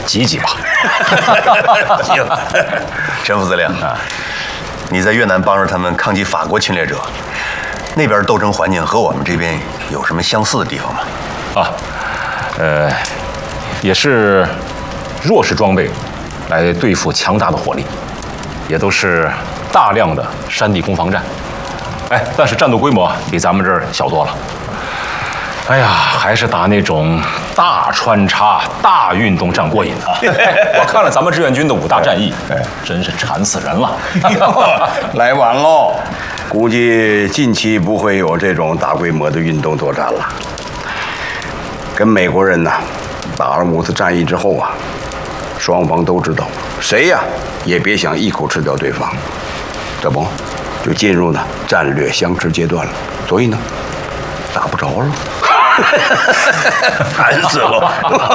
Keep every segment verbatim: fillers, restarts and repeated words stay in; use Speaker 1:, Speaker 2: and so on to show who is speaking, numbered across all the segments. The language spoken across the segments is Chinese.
Speaker 1: 挤挤吧。
Speaker 2: 行，陈副司令啊，你在越南帮着他们抗击法国侵略者，那边斗争环境和我们这边有什么相似的地方吗？
Speaker 1: 啊，呃，也是弱势装备来对付强大的火力，也都是大量的山地攻防战。哎，但是战斗规模比咱们这儿小多了。哎呀，还是打那种大穿插、大运动战过瘾啊！我看了咱们志愿军的五大战役，真是馋死人了。
Speaker 3: 来晚喽，估计近期不会有这种大规模的运动作战了。跟美国人呢打了五次战役之后啊，双方都知道，谁呀也别想一口吃掉对方，这不就进入呢战略相持阶段了。所以呢，打不着了。
Speaker 2: 烦死了！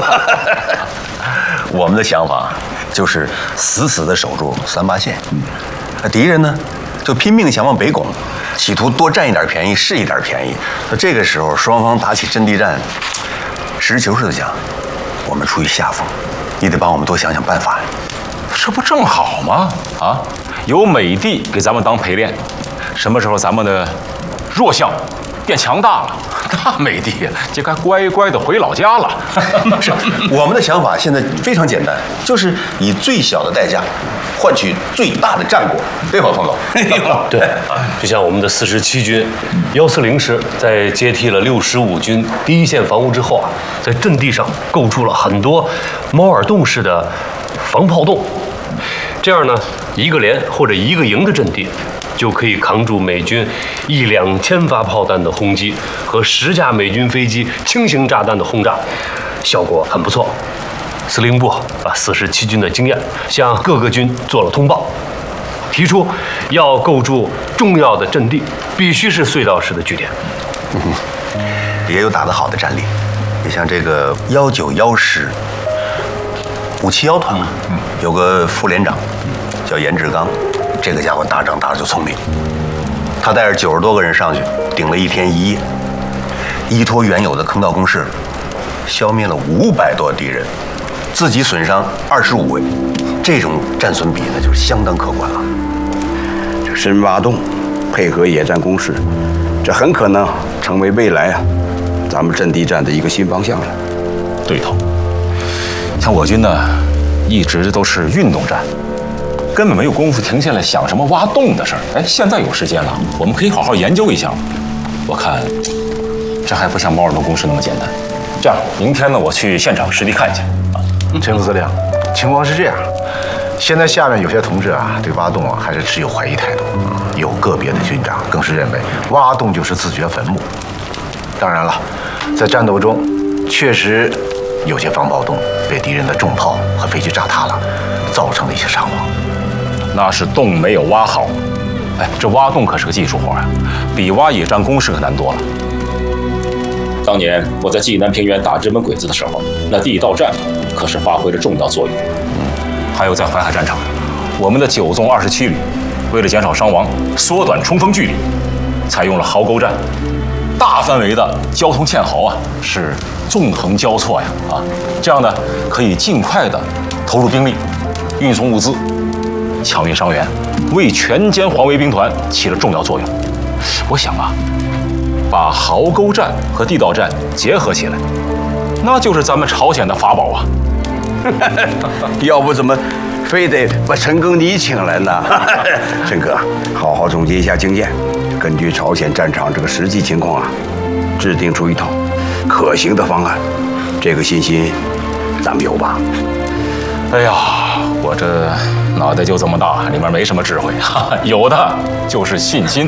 Speaker 2: 我们的想法就是死死地守住三八线，那敌人呢就拼命想往北拱，企图多占一点便宜是一点便宜。那这个时候双方打起阵地战，实事求是的讲，我们处于下风，你得帮我们多想想办法呀。
Speaker 1: 这不正好吗？啊，有美帝给咱们当陪练，什么时候咱们的弱项变强大了，那美帝就该乖乖的回老家了。
Speaker 2: 不是，我们的想法现在非常简单，就是以最小的代价换取最大的战果，对吧，冯总？
Speaker 4: 对，就像我们的四十七军幺四零师在接替了六十五军第一线防务之后啊，在阵地上构筑了很多猫耳洞式的防炮洞，这样呢，一个连或者一个营的阵地就可以扛住美军一两千发炮弹的轰击和十架美军飞机轻型炸弹的轰炸，效果很不错。司令部把四十七军的经验向各个军做了通报，提出要构筑重要的阵地必须是隧道式的据点。
Speaker 2: 嗯，也有打得好的战例，你像这个幺九幺师五七幺团嘛，有个副连长叫严志刚。这个家伙打仗打得就聪明，他带着九十多个人上去，顶了一天一夜，依托原有的坑道工事，消灭了五百多敌人，自己损伤二十五位，这种战损比那就相当可观了。
Speaker 3: 这深挖洞，配合野战攻势，这很可能成为未来啊咱们阵地战的一个新方向了。
Speaker 1: 对头，像我军呢，一直都是运动战。根本没有功夫停下来想什么挖洞的事儿。哎，现在有时间了，我们可以好好研究一下。我看这还不像猫耳洞攻势那么简单。这样，明天呢，我去现场实地看一下。啊，
Speaker 5: 陈副司令，情况是这样，现在下面有些同志啊，对挖洞啊还是持有怀疑态度，有个别的军长更是认为挖洞就是自掘坟墓。当然了，在战斗中，确实有些防爆洞被敌人的重炮和飞机炸塌了，造成了一些伤亡。
Speaker 1: 那是洞没有挖好。哎，这挖洞可是个技术活啊，比挖野战工事可难多了。当年我在济南平原打日本鬼子的时候，那地道战可是发挥了重要作用。嗯，还有在淮海战场，我们的九纵二十七旅为了减少伤亡，缩短冲锋距离，采用了壕沟战，大范围的交通堑壕啊，是纵横交错呀啊，这样呢可以尽快的投入兵力，运送物资，抢运伤员，为全歼黄维兵团起了重要作用。我想啊，把壕沟战和地道战结合起来，那就是咱们朝鲜的法宝啊！
Speaker 3: 要不怎么非得把陈庚你请来呢？陈哥，好好总结一下经验，根据朝鲜战场这个实际情况啊，制定出一套可行的方案。这个信心咱们有吧？
Speaker 1: 哎呀，我这脑袋就这么大，里面没什么智慧，有的就是信心。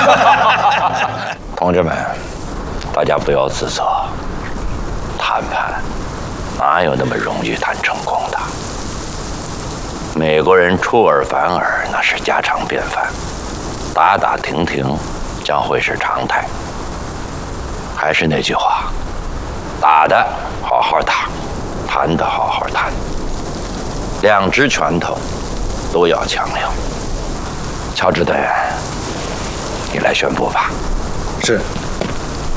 Speaker 6: 同志们，大家不要自责，谈判哪有那么容易谈成功的？美国人出尔反尔那是家常便饭，打打停停将会是常态。还是那句话，打的好好打，谈的好好谈，两只拳头都要强硬。乔治队员，你来宣布吧。
Speaker 5: 是。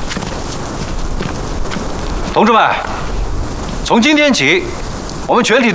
Speaker 7: 同志们，从今天起，我们全体